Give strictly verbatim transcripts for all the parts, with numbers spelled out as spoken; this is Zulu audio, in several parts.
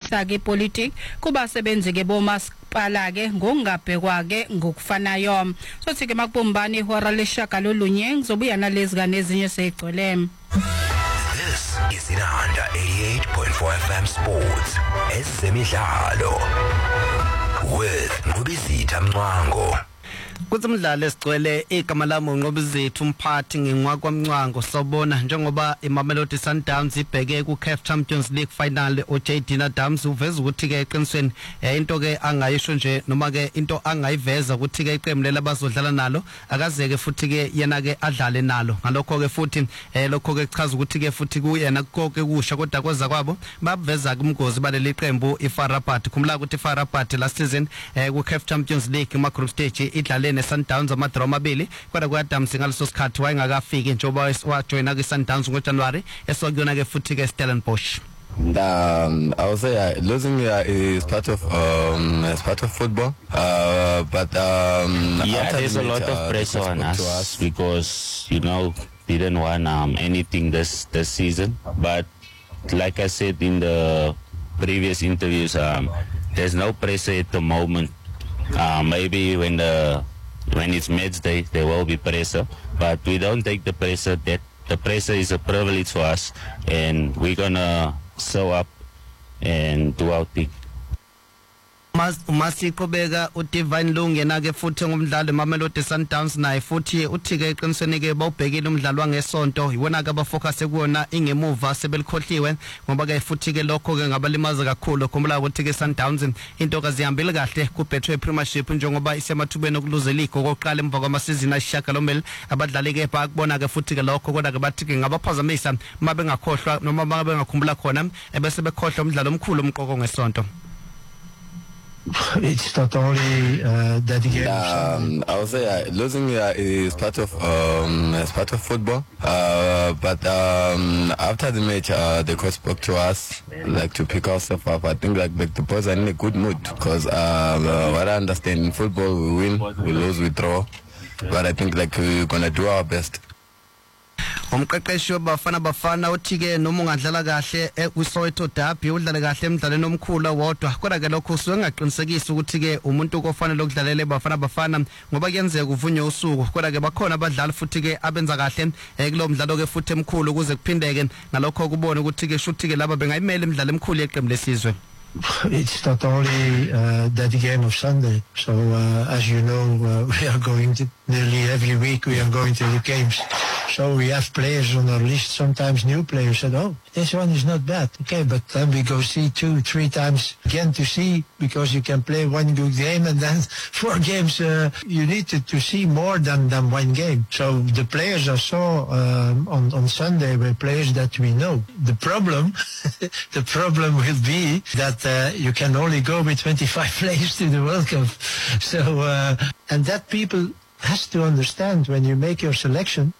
ukwehla ke politic kubasebenzi ke bomasipala ke ngokungabhekwa ke ngokufanayo. Sothi ke makubumbani ihora leshagalolunye ngizobuya nalezi kane ezinye seyigcwele. This is Inanda eighty-eight point four F M Sports. Ezemidlalo with Ngubizitha Mncwango. Kudzimdlalo esigcwele igama lami uNqobizithu umphathi nginqwa kwaMncwango. Sawubona njengoba iMamelodi Sundowns ibheke ku C A F Champions League final uJ D Adams uveza ukuthi ke eqinisweni into ke angayisho nje noma ke into angayiveza ukuthi ke iqembu labazodlala nalo akazeke futhi ke yena ke adlale nalo. Ngalokho ke futhi lokho ke chaza ukuthi ke futhi kuyena konke kusha kodwa kweza kwabo babveza kumgozi baleli qembu iFAR Rabat. Khumula ukuthi iFAR Rabat last season ku C A F Champions League ma group stage idlale Sundowns amadraw amabili kodwa kuAdams ngaleso sikhathi wayengakafiki njengoba wajoina ke Sundowns ngoJanuary esokuyona ke futhi ke Stellenbosch. Um, I would say uh, losing uh, is part of um, is part of football, uh, but um, yeah, there's a lot uh, of pressure on us, us because you know didn't want um, anything this this season. But like I said in the previous interviews, um, there's no pressure at the moment. Uh, maybe when the when it's match day, there will be pressure, but we don't take the pressure. That the pressure is a privilege for us, and we're gonna show up and do our thing. Mas masiqhubeka uDivine Lungena ke futhi ngumdlalo eMamelodi Sundowns naye futhi uthi ke eqinisweni ke bawubhekile umdlalo wangesonto yibona ke abafocus kuona ingemuva sebelikhohliwe ngoba ke futhi ke lokho ke ngabalimaza kakhulu. Khumbula ukuthi ke Sundowns into kazihambile kahle ku Betway Premiership njengoba isemathubeni okuluze league okokuqala emva kwamasizini ayishagalomeli abadlali ke bakubona ke futhi ke lokho kodwa ke bathi ke ngabaphazamisa uma bengakhohlwa noma uma bengakhumbula khona ebese bekhohlwa umdlalo omkhulu umqoko ngesonto. It's not only uh, that game. Um, I would say uh, losing uh, is part of um, is part of football. Uh, but um, after the match, uh, the coach spoke to us like to pick ourselves up. I think like, like the boys are in a good mood because uh, uh, what I understand in football, we win, we lose, we draw. But I think like we're gonna do our best. Umqeqeshi wabafana bafana uthi ke noma ungadlala kahle eSoweto Derby udlale kahle emidlalweni omkhulu wodwa kodwa ke lokho usuke ngaqinisekisa ukuthi ke umuntu ofanele ukudlalela ebafana bafana ngoba kuyenzeka uvunywe usuku kodwa ke bakhona abadlali futhi ke abenza kahle kulo mdlalo ke futhi emkhulu ukuze kuphindeke ngalokho kubona ukuthi ke shuthi ke laba bengayimela imidlalo emkhulu yeqembu lesizwe. It's not only uh, that game of Sunday. So uh, as you know, uh, we are going to nearly every week we are going to the games. So we have players on our list, sometimes new players said, oh, this one is not bad. Okay, but then we go see two, three times again to see, because you can play one good game and then four games, uh, you need to, to see more than, than one game. So the players I saw um, on, on Sunday were players that we know. The problem, the problem will be that uh, you can only go with twenty-five players to the World Cup. So, uh, and that people has to understand when you make your selection.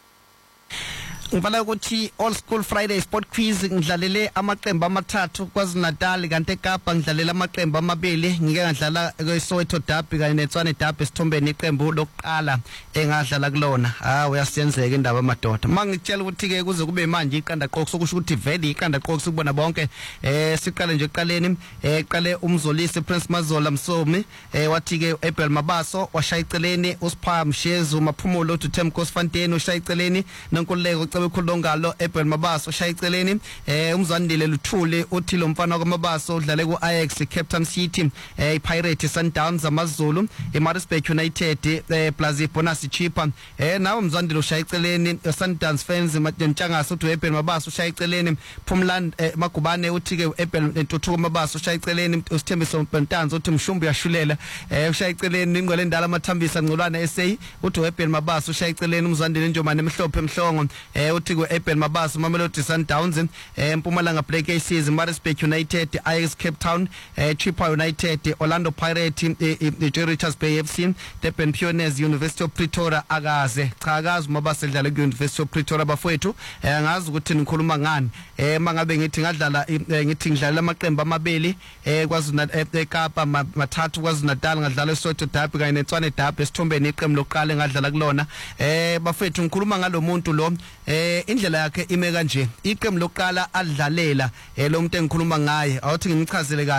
Ngibala ukuthi All School Friday Sport Quiz ngidlalele amaqembu amathathu kwaZulu-Natal kanti eKapa ngidlalela amaqembu amabili ngike ngadlala kweSoweto Derby kanye neTshwane Derby esithombeni iqembu lokuqala engadlala kulona. Ah uyasenzeka indaba amadoda. Mangitshela ukuthi ke kuze kube manje iqanda qoqo sokusho ukuthi vele iqanda qoqo sikubona bonke eh siqale nje eqaleni eh qale umzolisi Prince Mazola Msomi eh wathi ke Abel Mabaso washaya iceleni uSipha Mshezu Maphumulo uThem Kosfanteni ushaya iceleni noNkululeko bekhulongalo Abel Mabaso ushaya iceleni eh umzandile Luthuli uthi lo mfana kwaMabaso udlale ku Ajax Captain City eh iPirate Sundowns amaZulu eMaritzburg United eh Plaza Bonus Chipa eh nawo umzandile ushaya iceleni Sundowns fans eMatshangasa uthi Abel Mabaso ushaya iceleni Phumlani Magubane uthi ke Abel Ntuthuko Mabaso ushaya iceleni uSithembiso Mpantanzi uthi Mshumbu yashulela eh ushaya iceleni ingqole ndala amathambisa ngcolwana essay uthi Abel Mabaso ushaya iceleni umzandile Njomane emhlophe emhlongo eh uthi ku Abel Mabaso Mamelodi Sundowns eh Mpumalanga Black Aces Maritzburg United Ajax Cape Town eh Chipa United Orlando Pirates eh Richards Bay F C Durban Pioneers University of Pretoria akaze cha akazi Mabaso edlala ku University of Pretoria bafowethu eh ngazi ukuthi nikhuluma ngani eh mangabe ngithi ngadlala ngithi ngidlala amaqembu amabili eh kwaZulu eKapa mathathu kwaZulu-Natal ngadlala eSoweto Derby kanye neTshwane Derby esithombeni iqembu lokuqala ngadlala kulona eh bafowethu ngikhuluma ngalomuntu lo eh indlela yakhe ime kanje iqembu lokuqala adlalela eh lo muntu engikhuluma ngaye awuthi ngimchazele